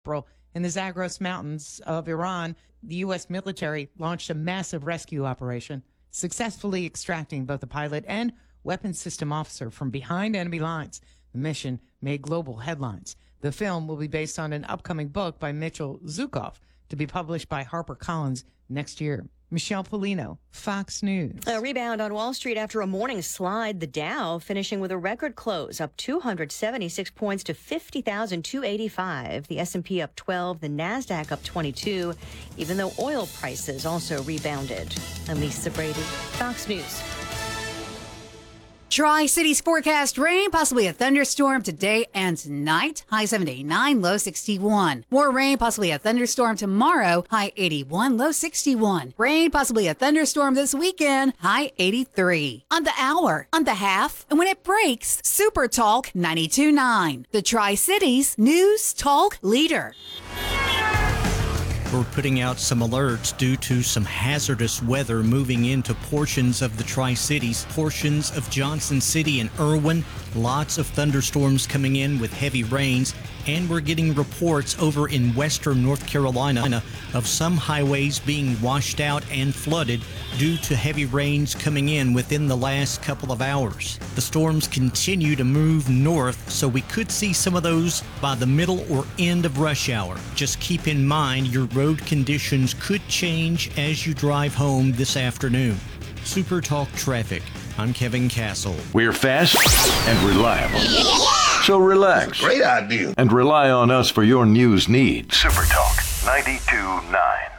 April, in the Zagros Mountains of Iran, the U.S. military launched a massive rescue operation, successfully extracting both the pilot and weapons system officer from behind enemy lines. The mission made global headlines. The film will be based on an upcoming book by Mitchell Zukov to be published by HarperCollins next year. Michelle Polino, Fox News. A rebound on Wall Street after a morning slide. The Dow finishing with a record close, up 276 points to 50,285. The S&P up 12, the NASDAQ up 22, even though oil prices also rebounded. I'm Lisa Brady, Fox News. Tri-Cities forecast rain, possibly a thunderstorm today and tonight. High 79, low 61. More rain, possibly a thunderstorm tomorrow. High 81, low 61. Rain, possibly a thunderstorm this weekend. High 83. On the hour, on the half, and when it breaks, Super Talk 92.9. The Tri-Cities News Talk Leader. We're putting out some alerts due to some hazardous weather moving into portions of the Tri-Cities, portions of Johnson City and Irwin. Lots of thunderstorms coming in with heavy rains, and we're getting reports over in western North Carolina of some highways being washed out and flooded due to heavy rains coming in within the last couple of hours. The storms continue to move north, so we could see some of those by the middle or end of rush hour. Just keep in mind your road conditions could change as you drive home this afternoon. Super Talk Traffic. I'm Kevin Castle. We're fast and reliable. So relax. Great idea. And rely on us for your news needs. Super Talk 92.9.